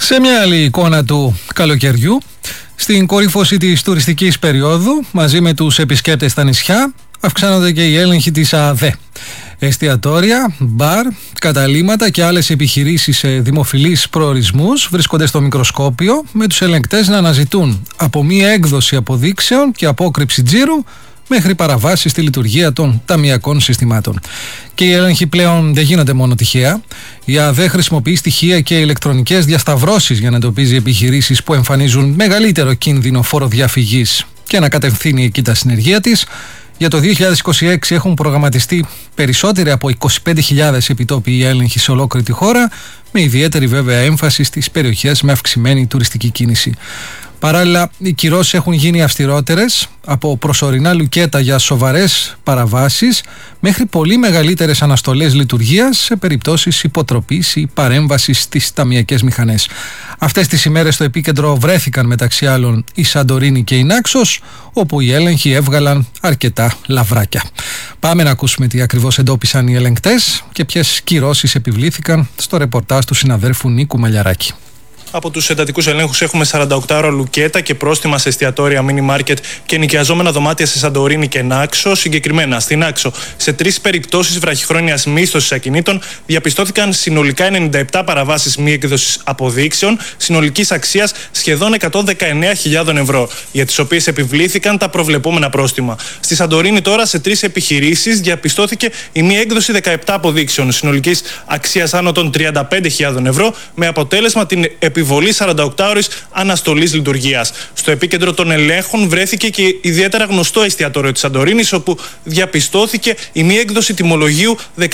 Σε μια άλλη εικόνα του καλοκαιριού, στην κορύφωση της τουριστικής περίοδου, μαζί με τους επισκέπτες στα νησιά, αυξάνονται και οι έλεγχοι της ΑΔΕ. Εστιατόρια, μπαρ, καταλύματα και άλλες επιχειρήσεις σε δημοφιλείς προορισμούς βρίσκονται στο μικροσκόπιο, με τους ελεγκτές να αναζητούν από μία έκδοση αποδείξεων και απόκρυψη τζίρου μέχρι παραβάσεις στη λειτουργία των ταμειακών συστημάτων. Και οι έλεγχοι πλέον δεν γίνονται μόνο τυχαία. Η ΑΔΕ χρησιμοποιεί στοιχεία και ηλεκτρονικές διασταυρώσεις για να εντοπίζει επιχειρήσεις που εμφανίζουν μεγαλύτερο κίνδυνο φοροδιαφυγής και να κατευθύνει εκεί τα συνεργεία της. Για το 2026 έχουν προγραμματιστεί περισσότεροι από 25.000 επιτόπιοι έλεγχοι σε ολόκληρη τη χώρα, με ιδιαίτερη βέβαια έμφαση στις περιοχές με αυξημένη τουριστική κίνηση. Παράλληλα, οι κυρώσεις έχουν γίνει αυστηρότερες, από προσωρινά λουκέτα για σοβαρές παραβάσεις μέχρι πολύ μεγαλύτερες αναστολές λειτουργίας σε περιπτώσεις υποτροπής ή παρέμβασης στις ταμειακές μηχανές. Αυτές τις ημέρες στο επίκεντρο βρέθηκαν μεταξύ άλλων η Σαντορίνη και η Νάξος, όπου οι έλεγχοι έβγαλαν αρκετά λαβράκια. Πάμε να ακούσουμε τι ακριβώς εντόπισαν οι ελεγκτές και ποιες κυρώσεις επιβλήθηκαν στο ρεπορτάζ του συναδέρφου Νίκου Μαλιαράκη. Από τους εντατικούς ελέγχους έχουμε 48 λουκέτα και πρόστιμα σε εστιατόρια, μίνι μάρκετ και νοικιαζόμενα δωμάτια σε Σαντορίνη και Νάξο. Συγκεκριμένα, στην Νάξο, σε 3 περιπτώσεις βραχυχρόνιας μίσθωσης ακινήτων διαπιστώθηκαν συνολικά 97 παραβάσεις μη έκδοσης αποδείξεων, συνολικής αξίας σχεδόν 119.000 ευρώ, για τις οποίες επιβλήθηκαν τα προβλεπόμενα πρόστιμα. Στη Σαντορίνη, τώρα, σε 3 επιχειρήσεις διαπιστώθηκε η μη έκδοση 17 αποδείξεων, συνολικής αξίας άνω των 35.000 ευρώ, με αποτέλεσμα την επιβολή 48ωρης αναστολής λειτουργίας. Στο επίκεντρο των ελέγχων βρέθηκε και ιδιαίτερα γνωστό εστιατόριο της Σαντορίνης, όπου διαπιστώθηκε η μη έκδοση τιμολογίου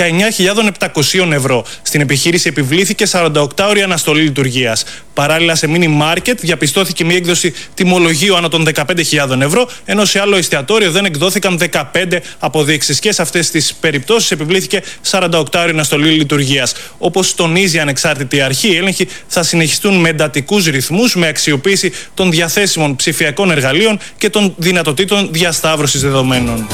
19.700 ευρώ. Στην επιχείρηση επιβλήθηκε 48ωρη αναστολή λειτουργίας. Παράλληλα, σε μίνι μάρκετ διαπιστώθηκε μη έκδοση τιμολογίου άνω των 15.000 ευρώ, ενώ σε άλλο εστιατόριο δεν εκδόθηκαν 15 αποδείξεις. Και σε αυτές τις περιπτώσεις επιβλήθηκε 48ωρη αναστολή λειτουργίας. Όπως τονίζει η ανεξάρτητη αρχή, οι έλεγχοι θα συνεχιστούν με εντατικούς ρυθμούς, με αξιοποίηση των διαθέσιμων ψηφιακών εργαλείων και των δυνατοτήτων διασταύρωσης δεδομένων.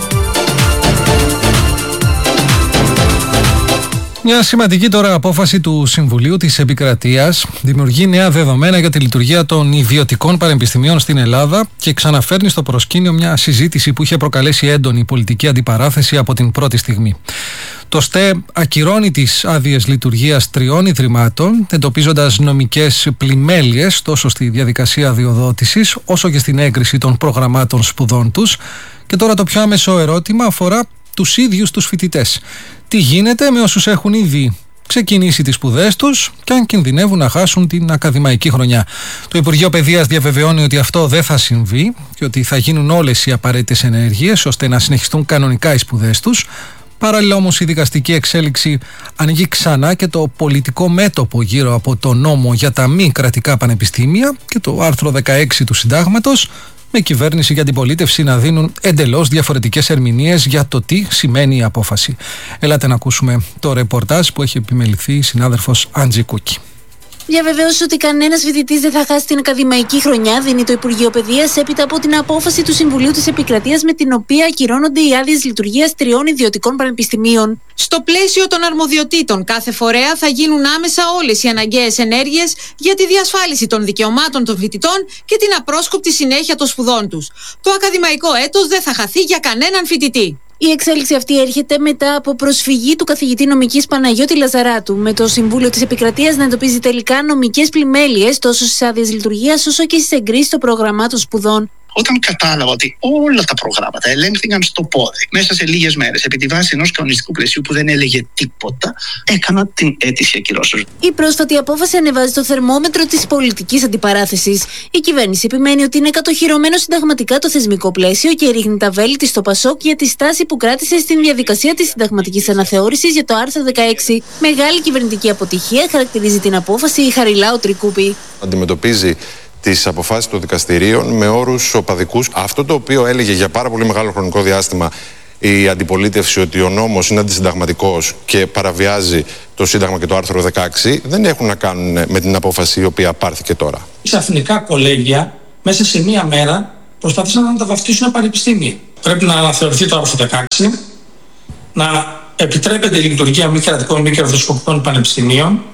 Μια σημαντική τώρα απόφαση του Συμβουλίου της Επικρατείας δημιουργεί νέα δεδομένα για τη λειτουργία των ιδιωτικών πανεπιστημίων στην Ελλάδα και ξαναφέρνει στο προσκήνιο μια συζήτηση που είχε προκαλέσει έντονη πολιτική αντιπαράθεση από την πρώτη στιγμή. Το ΣΤΕ ακυρώνει τις άδειες λειτουργίας 3 ιδρυμάτων, εντοπίζοντας νομικές πλημέλειες τόσο στη διαδικασία αδειοδότησης όσο και στην έγκριση των προγραμμάτων σπουδών τους. Και τώρα το πιο άμεσο ερώτημα αφορά τους ίδιους τους φοιτητές. Τι γίνεται με όσους έχουν ήδη ξεκινήσει τις σπουδές τους και αν κινδυνεύουν να χάσουν την ακαδημαϊκή χρονιά? Το Υπουργείο Παιδείας διαβεβαιώνει ότι αυτό δεν θα συμβεί και ότι θα γίνουν όλες οι απαραίτητες ενέργειες ώστε να συνεχιστούν κανονικά οι σπουδές τους. Παράλληλα όμως η δικαστική εξέλιξη ανοίγει ξανά και το πολιτικό μέτωπο γύρω από το νόμο για τα μη κρατικά πανεπιστήμια και το άρθρο 16 του Συντάγματος, με κυβέρνηση και αντιπολίτευση να δίνουν εντελώς διαφορετικές ερμηνείες για το τι σημαίνει η απόφαση. Ελάτε να ακούσουμε το ρεπορτάζ που έχει επιμεληθεί η συνάδελφος Άντζη Κούκη. Διαβεβαίωσε ότι κανένας φοιτητής δεν θα χάσει την ακαδημαϊκή χρονιά, δίνει το Υπουργείο Παιδείας έπειτα από την απόφαση του Συμβουλίου της Επικρατείας με την οποία ακυρώνονται οι άδειες λειτουργίας 3 ιδιωτικών πανεπιστημίων. Στο πλαίσιο των αρμοδιοτήτων κάθε φορέα θα γίνουν άμεσα όλες οι αναγκαίες ενέργειες για τη διασφάλιση των δικαιωμάτων των φοιτητών και την απρόσκοπτη συνέχεια των σπουδών τους. Το ακαδημαϊκό έτος δεν θα χαθεί για κανέναν φοιτητή. Η εξέλιξη αυτή έρχεται μετά από προσφυγή του καθηγητή νομικής Παναγιώτη Λαζαράτου, με το Συμβούλιο της Επικρατείας να εντοπίζει τελικά νομικές πλημέλειες τόσο στις άδειες λειτουργίας όσο και στις εγκρίσεις των προγραμμάτων σπουδών. Όταν κατάλαβα ότι όλα τα προγράμματα ελέγχθηκαν στο πόδι μέσα σε λίγες μέρες επί τη βάση ενός κανονιστικού πλαισίου που δεν έλεγε τίποτα, έκανα την αίτηση ακυρώσεως. Η πρόσφατη απόφαση ανεβάζει το θερμόμετρο της πολιτικής αντιπαράθεσης. Η κυβέρνηση επιμένει ότι είναι κατοχυρωμένο συνταγματικά το θεσμικό πλαίσιο και ρίχνει τα βέλη της στο Πασόκ για τη στάση που κράτησε στην διαδικασία της συνταγματικής αναθεώρησης για το άρθρο 16. Μεγάλη κυβερνητική αποτυχία χαρακτηρίζει την απόφαση η Χαριλάου Τρικούπη. Αντιμετωπίζει τις αποφάσεις των δικαστηρίων με όρους οπαδικούς. Αυτό το οποίο έλεγε για πάρα πολύ μεγάλο χρονικό διάστημα η αντιπολίτευση, ότι ο νόμος είναι αντισυνταγματικός και παραβιάζει το Σύνταγμα και το άρθρο 16, δεν έχουν να κάνουν με την απόφαση η οποία πάρθηκε τώρα. Ξαφνικά κολέγια μέσα σε μία μέρα προσπαθήσαν να τα βαφτίσουν πανεπιστήμια. Πρέπει να αναθεωρηθεί το άρθρο 16, να επιτρέπεται η λειτουργία μη κρατικών, μη κερδοσκοπικών πανεπιστημίων,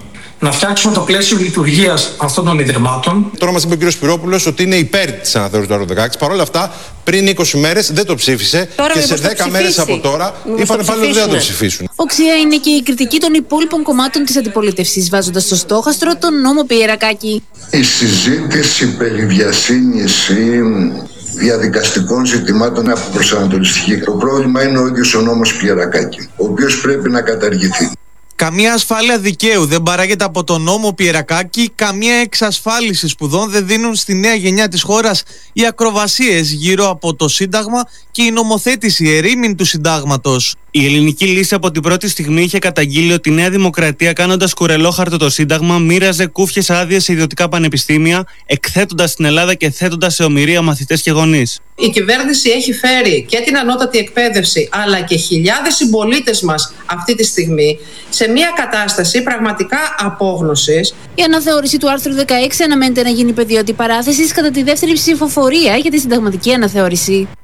να φτιάξουμε το πλαίσιο λειτουργίας αυτών των ιδρυμάτων. Τώρα μας είπε ο κ. Σπυρόπουλος ότι είναι υπέρ της αναθεώρησης του άρθρου 16. Παρ' όλα αυτά, πριν 20 μέρες δεν το ψήφισε τώρα και σε 10 μέρες από τώρα είπαν πάλι ότι δεν θα το ψηφίσουν. Οξία είναι και η κριτική των υπόλοιπων κομμάτων της αντιπολίτευσης, βάζοντας στο στόχαστρο τον νόμο Πιερακάκη. Η συζήτηση περί βιασύνης ή διαδικαστικών ζητημάτων είναι αποπροσανατολιστική. Το πρόβλημα είναι ο ίδιος ο νόμος Πιερακάκη, ο οποίος πρέπει να καταργηθεί. Καμία ασφάλεια δικαίου δεν παράγεται από τον νόμο Πιερακάκη, καμία εξασφάλιση σπουδών δεν δίνουν στη νέα γενιά της χώρας οι ακροβασίες γύρω από το Σύνταγμα και η νομοθέτηση ερήμην του Συντάγματος. Η ελληνική λύση από την πρώτη στιγμή είχε καταγγείλει ότι η Νέα Δημοκρατία, κάνοντας κουρελόχαρτο το Σύνταγμα, μοίραζε κούφιες άδειες σε ιδιωτικά πανεπιστήμια, εκθέτοντας την Ελλάδα και θέτοντας σε ομηρία μαθητές και γονείς. Η κυβέρνηση έχει φέρει και την ανώτατη εκπαίδευση, αλλά και χιλιάδες συμπολίτες μας αυτή τη στιγμή σε μια κατάσταση πραγματικά απόγνωσης. Η αναθεώρηση του άρθρου 16 αναμένεται να γίνει πεδίο αντιπαράθεσης κατά τη δεύτερη ψηφοφορία για τη συνταγματική αναθεώρηση.